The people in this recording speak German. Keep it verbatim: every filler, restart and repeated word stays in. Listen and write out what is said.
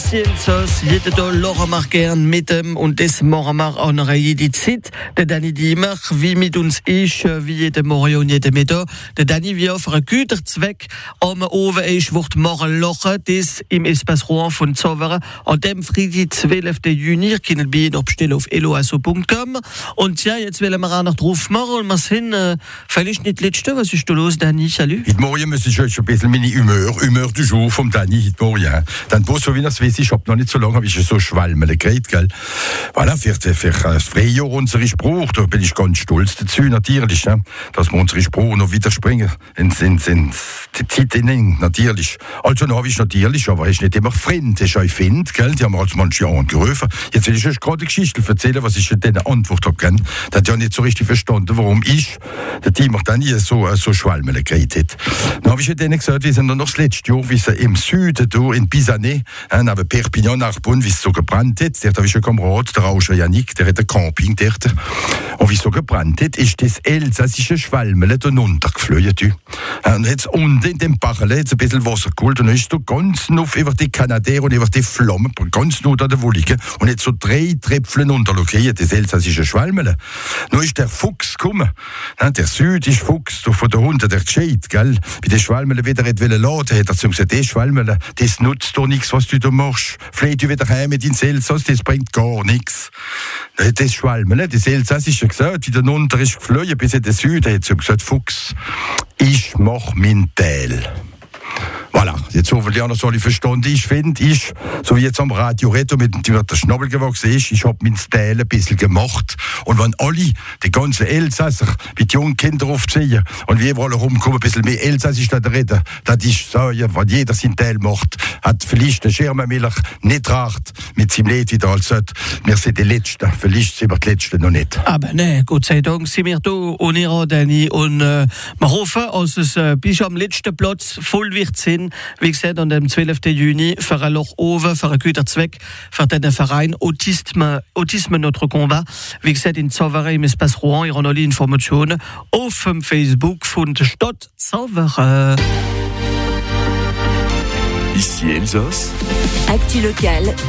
Ici Elsass, jede da Laura Markern mit dem und das machen wir auch noch jede Zeit. Der Dani Diemer, wie mit uns ist, wie jede Morgen und jede Mittag. Der Dani, wie auf einen guten Zweck am Oven ist, wird morgen lachen, das im Espace Rouen von Zauveren. An dem Freitag, zwölften Juni, können wir noch bestellen auf eloasso punkt com. Und ja, jetzt wollen wir auch noch drauf machen und wir sind, äh, vielleicht nicht letzte. Was ist da los, Dani? Salut. Heute Morgen muss ich euch ein bisschen meine Humeur, Humeur du Jour vom Dani heute Morgen. Dann bloß so wie das weiß, ich hab noch nicht so lange, habe ich so schwalmele geredet, gell. Voilà, für, für das Frühjahr unsere Spruch, da bin ich ganz stolz dazu, natürlich, ne? Dass wir unsere Spruch noch wieder springen, ins, ins, ins, die Zeit innen, natürlich. Also, noch habe ich natürlich, aber ist nicht immer Freund, ist euch Find, gell, die haben wir als manche Jahre gerufen. Jetzt will ich euch gerade eine Geschichte erzählen, was ich denen Antwort habe, gell. Der hat ja nicht so richtig verstanden, warum ich, der Team auch dann hier so, so schwalmele geredet hat. Dann habe ich denen gesagt, wir sind noch das letzte Jahr, wie sie im Süden, da in Pisanet, neben Perpignan nach Bonn, wie es so gebrannt hat. Dort habe ich einen Kamerad, der Rauscher Yannick, der hat ein Camping dort. Und wie es so gebrannt hat, ist das elsässische Schwalmele da runtergeflogen. Und jetzt unten in dem Bachel hat es ein bisschen Wasser geholt und dann ist da ganz nuff über die Kanadier und über die Flammen, ganz nur da der Wollige. Und jetzt so drei Tröpfchen runterlokriert, das elsässische Schwalmele. Dann ist der Fuchs gekommen. Der südische Fuchs, von der Hunde, der gescheit, gell? Wie der Schwalmele wieder hat laden wollte, hat er zu ihm gesagt, das Schwalmele, das nutzt doch nichts, was du da machst. Vielleicht du wieder heim mit ins Elsass, das bringt gar nichts. Das Schwalmele, das Elsass ist ja gesagt, wie der runter ist geflogen bis in den Süden, hat zu ihm gesagt, Fuchs, ich mach mein Teil. Voilà, jetzt hoffentlich auch noch so verstanden. Ich finde, ich, so wie jetzt am Radio Retto mit dem der Schnabel gewachsen ist, ich habe mein Teil ein bisschen gemacht. Und wenn alle, die ganzen Elsasser, mit jungen Kindern aufziehen und wir überall rumkommen, ein bisschen mehr Elsassisch da reden, das ist so, ja, wenn jeder sein Teil macht, hat vielleicht der Schirmenmilch nicht recht mit seinem Lied wieder als sagt, wir sind die Letzten, vielleicht sind wir die Letzten noch nicht. Aber ne, Gott sei Dank sind wir da und ihr, Dani, und äh, wir hoffen, dass es äh, bis am letzten Platz voll wird sein. Wie gesagt, an dem zwölften Juni für ein Loch oben, für einen guten Zweck, für den Verein Autisme, Autisme Notre Combat. Wie gesagt, in Zauveren im Espace Rouen, ihr habt alle Informationen auf dem Facebook von der Stadt Zauveren. Ici Elsass. Actu locale